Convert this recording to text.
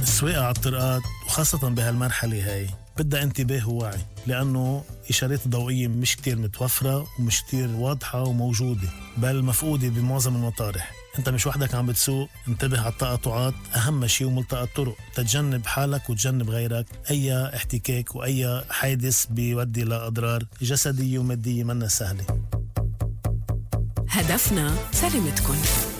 السواقة على الطرقات وخاصة بهالمرحلة هاي بدها انتباه ووعي، لأنه إشارات الضوئية مش كتير متوفرة ومش كتير واضحة وموجودة، بل مفقودة بمعظم المطارح. انت مش وحدك عم بتسوق، انتبه على التقاطعات أهم شيء وملتقى الطرق، تتجنب حالك وتجنب غيرك أي احتكاك وأي حادث بيودي لأضرار جسدية ومادية منا سهلة. هدفنا سلامتكن.